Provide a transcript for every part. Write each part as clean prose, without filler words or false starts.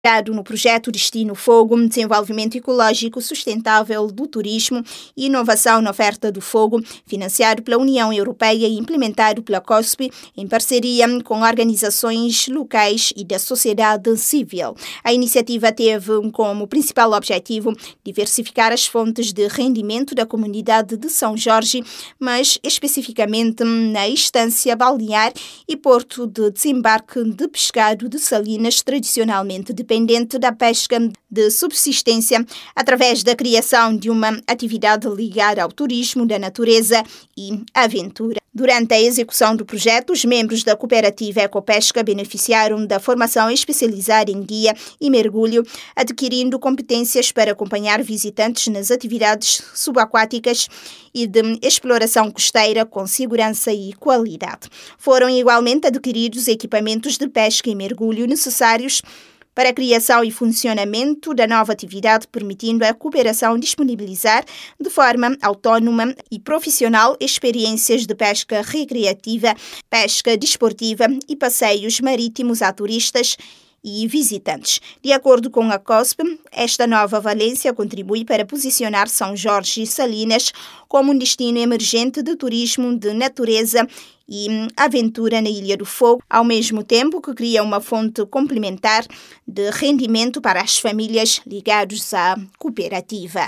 no projeto Destino Fogo, desenvolvimento ecológico sustentável do turismo e inovação na oferta do fogo, financiado pela União Europeia e implementado pela COSP, em parceria com organizações locais e da sociedade civil. A iniciativa teve como principal objetivo diversificar as fontes de rendimento da comunidade de São Jorge, mas especificamente na estância balnear e porto de desembarque de pescado de Salinas, tradicionalmente dependente da pesca de subsistência, através da criação de uma atividade ligada ao turismo da natureza e aventura. Durante a execução do projeto, os membros da cooperativa Ecopesca beneficiaram da formação especializada em guia e mergulho, adquirindo competências para acompanhar visitantes nas atividades subaquáticas e de exploração costeira com segurança e qualidade. Foram igualmente adquiridos equipamentos de pesca e mergulho necessários para a criação e funcionamento da nova atividade, permitindo à cooperação disponibilizar de forma autónoma e profissional experiências de pesca recreativa, pesca desportiva e passeios marítimos a turistas e visitantes. De acordo com a COSP, esta nova valência contribui para posicionar São Jorge e Salinas como um destino emergente de turismo de natureza e aventura na Ilha do Fogo, ao mesmo tempo que cria uma fonte complementar de rendimento para as famílias ligadas à cooperativa.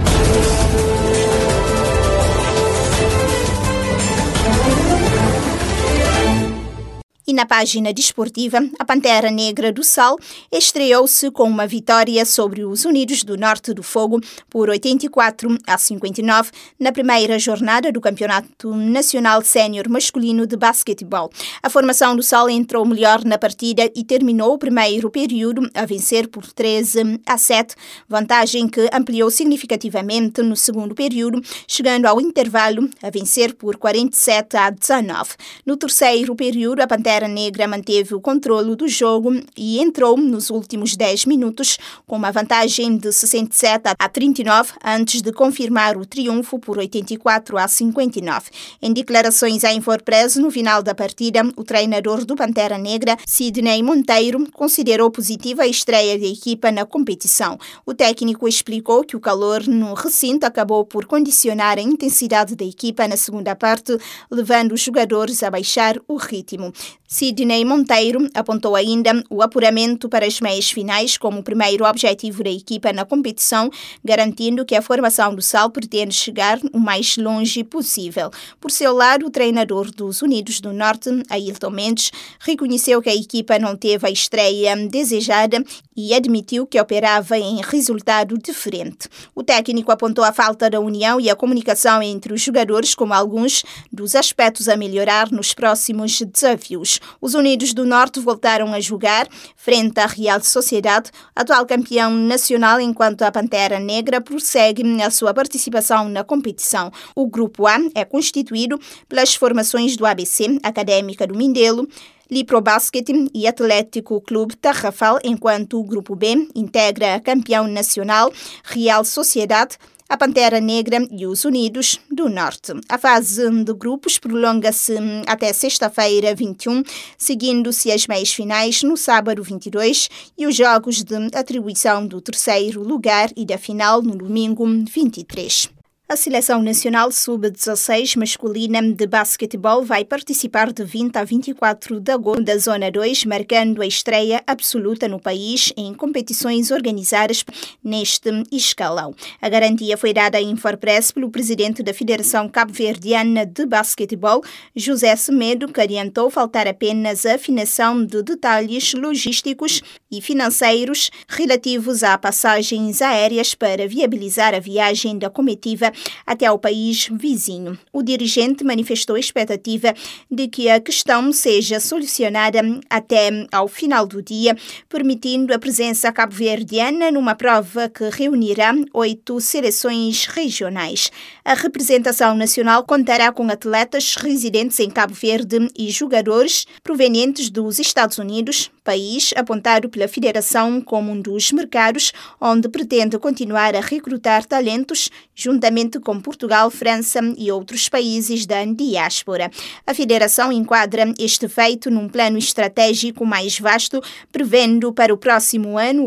E na página desportiva, a Pantera Negra do Sal estreou-se com uma vitória sobre os Unidos do Norte do Fogo por 84-59 na primeira jornada do Campeonato Nacional Sénior Masculino de Basquetebol. A formação do Sal entrou melhor na partida e terminou o primeiro período a vencer por 13-7, vantagem que ampliou significativamente no segundo período, chegando ao intervalo a vencer por 47-19. No terceiro período, a Pantera Negra manteve o controle do jogo e entrou nos últimos 10 minutos com uma vantagem de 67-39 antes de confirmar o triunfo por 84-59. Em declarações à Infopress no final da partida, o treinador do Pantera Negra, Sidney Monteiro, considerou positiva a estreia da equipa na competição. O técnico explicou que o calor no recinto acabou por condicionar a intensidade da equipa na segunda parte, levando os jogadores a baixar o ritmo. Sidney Monteiro apontou ainda o apuramento para as meias finais como o primeiro objetivo da equipa na competição, garantindo que a formação do Sal pretende chegar o mais longe possível. Por seu lado, o treinador dos Unidos do Norte, Ailton Mendes, reconheceu que a equipa não teve a estreia desejada e admitiu que operava em resultado diferente. O técnico apontou a falta da união e a comunicação entre os jogadores como alguns dos aspectos a melhorar nos próximos desafios. Os Unidos do Norte voltaram a jogar frente à Real Sociedade, atual campeão nacional, enquanto a Pantera Negra prossegue a sua participação na competição. O Grupo A é constituído pelas formações do ABC, Académica do Mindelo, Liprobasket e Atlético Clube Tarrafal, enquanto o Grupo B integra a campeão nacional, Real Sociedade, a Pantera Negra e os Unidos do Norte. A fase de grupos prolonga-se até sexta-feira 21, seguindo-se as meias finais no sábado 22 e os jogos de atribuição do terceiro lugar e da final no domingo 23. A Seleção Nacional Sub-16 masculina de basquetebol vai participar de 20 a 24 de agosto da Zona 2, marcando a estreia absoluta no país em competições organizadas neste escalão. A garantia foi dada à Infopress pelo presidente da Federação Cabo-Verdiana de Basquetebol, José Semedo, que adiantou faltar apenas a afinação de detalhes logísticos e financeiros relativos a passagens aéreas para viabilizar a viagem da comitiva até ao país vizinho. O dirigente manifestou a expectativa de que a questão seja solucionada até ao final do dia, permitindo a presença cabo-verdiana numa prova que reunirá 8 seleções regionais. A representação nacional contará com atletas residentes em Cabo Verde e jogadores provenientes dos Estados Unidos, país apontado pela Federação como um dos mercados onde pretende continuar a recrutar talentos, juntamente com Portugal, França e outros países da diáspora. A Federação enquadra este feito num plano estratégico mais vasto, prevendo para o próximo ano